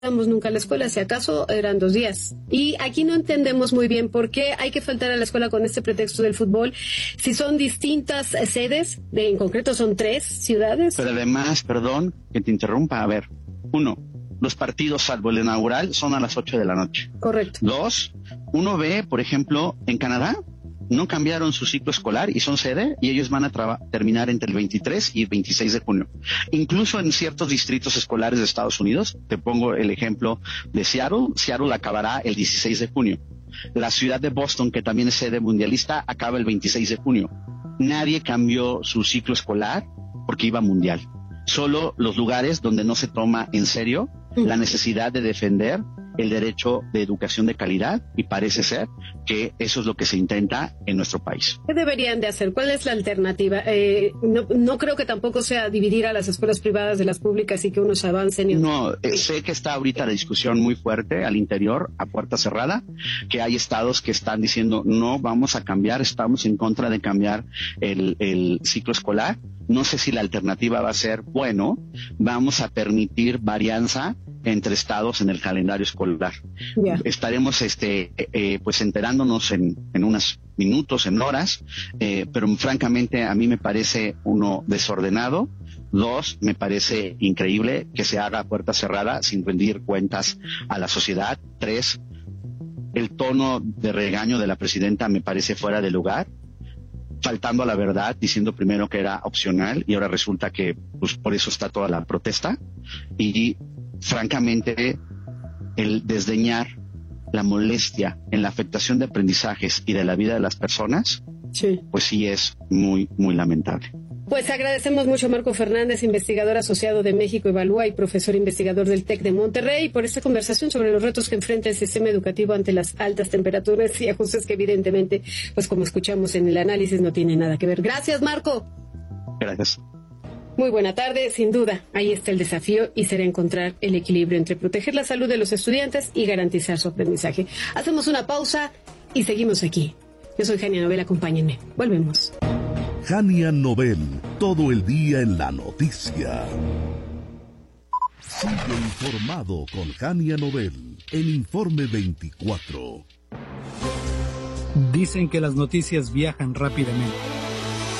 íbamos nunca a la escuela, si acaso eran 2 días. Y aquí no entendemos muy bien por qué hay que faltar a la escuela con este pretexto del fútbol, si son distintas sedes, en concreto son 3 ciudades. Pero además, perdón que te interrumpa, a ver, 1, los partidos salvo el inaugural son a las 8 de la noche. Correcto. 2, uno ve, por ejemplo, en Canadá, no cambiaron su ciclo escolar y son sede y ellos van a terminar entre el 23 y el 26 de junio. Incluso en ciertos distritos escolares de Estados Unidos, te pongo el ejemplo de Seattle acabará el 16 de junio. La ciudad de Boston, que también es sede mundialista, acaba el 26 de junio. Nadie cambió su ciclo escolar porque iba mundial. Solo los lugares donde no se toma en serio la necesidad de defender el derecho de educación de calidad, y parece ser que eso es lo que se intenta en nuestro país. ¿Qué deberían de hacer? ¿Cuál es la alternativa? No creo que tampoco sea dividir a las escuelas privadas de las públicas y que unos avancen. No, sé que está ahorita la discusión muy fuerte al interior, a puerta cerrada, que hay estados que están diciendo no vamos a cambiar, estamos en contra de cambiar el ciclo escolar. No sé si la alternativa va a ser, bueno, vamos a permitir varianza entre estados en el calendario escolar. Yeah. Estaremos pues enterándonos en unos minutos, en horas, pero francamente a mí me parece, 1, desordenado, 2, me parece increíble que se haga a puerta cerrada sin rendir cuentas a la sociedad. 3, el tono de regaño de la presidenta me parece fuera de lugar, faltando a la verdad, diciendo primero que era opcional y ahora resulta que pues por eso está toda la protesta. Y francamente el desdeñar la molestia en la afectación de aprendizajes y de la vida de las personas, sí, pues sí es muy, muy lamentable. Pues agradecemos mucho a Marco Fernández, investigador asociado de México Evalúa y profesor investigador del TEC de Monterrey, por esta conversación sobre los retos que enfrenta el sistema educativo ante las altas temperaturas y ajustes que evidentemente, pues como escuchamos en el análisis, no tiene nada que ver. Gracias, Marco. Gracias. Muy buena tarde. Sin duda, ahí está el desafío y será encontrar el equilibrio entre proteger la salud de los estudiantes y garantizar su aprendizaje. Hacemos una pausa y seguimos aquí. Yo soy Jania Nobel, acompáñenme. Volvemos. Jania Nobel, todo el día en la noticia. Sigue informado con Jania Nobel, en Informe 24. Dicen que las noticias viajan rápidamente.